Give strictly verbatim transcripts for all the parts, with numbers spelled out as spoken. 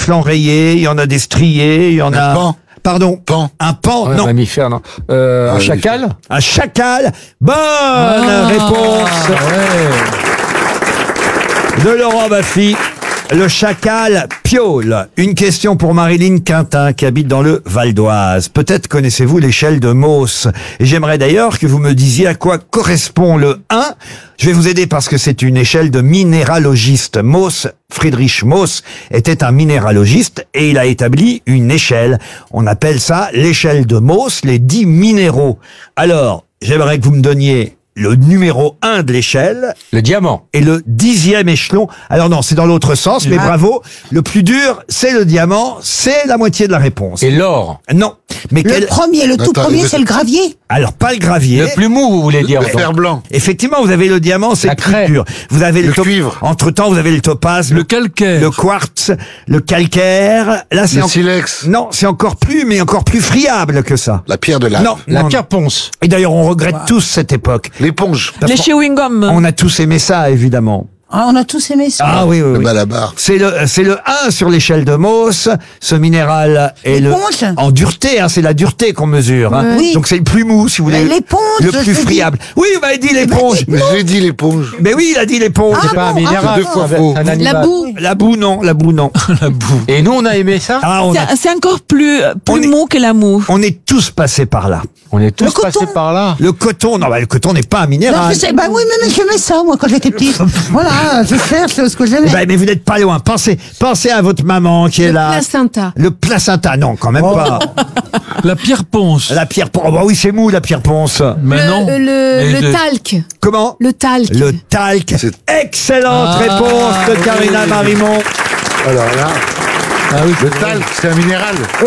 flancs rayés, il y en a des striés, il y en Un a... pan. Pardon. Pan. Un pan, Ouais, non. mammifère, non. Euh, un Ouais, chacal. Un chacal. Bonne réponse de Laurent Baffy. Le chacal piaule. Une question pour Marilyn Quintin qui habite dans le Val d'Oise. Peut-être connaissez-vous l'échelle de Mohs. Et j'aimerais d'ailleurs que vous me disiez à quoi correspond le un. Je vais vous aider parce que c'est une échelle de minéralogiste. Mohs, Friedrich Mohs, était un minéralogiste et il a établi une échelle. On appelle ça l'échelle de Mohs, les dix minéraux. Alors, j'aimerais que vous me donniez le numéro un de l'échelle Le diamant. et le dixième échelon. Alors non, c'est dans l'autre sens, mais Ah. bravo. Le plus dur, c'est le diamant, c'est la moitié de la réponse. Et l'or. Non, mais Le quel... premier, le tout Attends, premier, le- c'est le gravier. Alors pas le gravier. Le plus mou, vous voulez dire. Le donc. fer blanc. Effectivement, vous avez le diamant, c'est La le plus craie. dur. Vous avez le, Le cuivre. Entre temps, vous avez le topaz, le, Le calcaire. le quartz, le calcaire. Là, c'est Le en- silex. non, c'est encore plus, mais encore plus friable que ça. La pierre de lave. Non, La non, pierre ponce. Et d'ailleurs, on regrette tous cette époque. L'éponge. Parce Les qu'on- chewing-gum. On a tous aimé ça, évidemment. Ah, on a tous aimé ça. Ah oui, oui, Le oui. malabar. C'est le, c'est le un sur l'échelle de Mohs. Ce minéral est le, L'éponge. en dureté, hein, c'est la dureté qu'on mesure, hein. Oui. Donc c'est le plus mou, si vous voulez. L'éponge, Le je plus t'ai dit. friable. Oui, vous m'avez dit l'éponge. Mais j'ai dit l'éponge. Mais oui, il a dit l'éponge. Ah C'est pas un bon, minéral. ah, deux fois c'est un- faux. c'est un La animal. boue. La boue, non, la boue, non. La boue. Et nous, on a aimé ça. Ah, on, a- C'est c'est encore plus, On plus est- mou que la moue. on est tous passés par là. On est tous Le coton. passés par là. Le coton, non, bah, le coton n'est pas un Non, minéral. je sais, bah oui, mais, mais j'aimais ça, moi, quand j'étais petite. Voilà, je cherche ce que j'aimais. Bah, mais vous n'êtes pas loin. Pensez, pensez à votre maman qui est là. Placenta. Le placenta, non, quand même pas. La pierre ponce. La pierre ponce. Oh, bah oui, c'est mou, la pierre ponce. Mais le, non. Le, Mais le de- talc. Comment? Le talc. Le talc. C'est- Excellente Ah, réponse de Karina oui. Marimont. Alors là, Ah oui, le talc, c'est un minéral. Oui.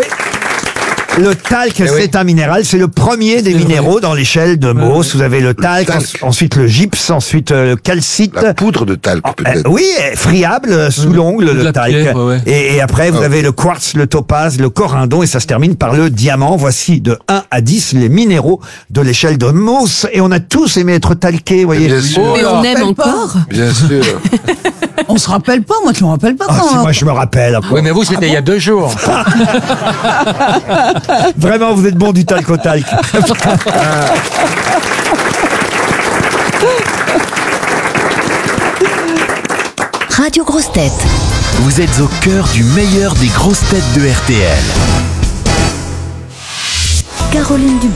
Le talc, c'est oui. un minéral, c'est le premier des C'est minéraux dans l'échelle de Mohs. Vous avez le talc, talc. en- ensuite le gypse, ensuite euh, le calcite. La poudre de talc, Euh, peut-être. oui, euh, friable, euh, sous l'ongle, De le la talc. pierre, ouais, ouais. Et, et après, vous Ah. avez le quartz, le topaz, le corindon, et ça se termine par le diamant. Voici de un à dix les minéraux de l'échelle de Mohs. Et on a tous aimé être talqués, vous voyez. Bien sûr. Mais on on aime rappelle pas. encore. Bien sûr. On se rappelle pas, moi, tu me rappelles pas Ah, quand. si, moi, je me rappelle. Oui, mais vous, c'était il y a deux jours. Vraiment, vous êtes bon du talc au talc. Radio Grosses Têtes. Vous êtes au cœur du meilleur des grosses têtes de R T L. Caroline Dublanc.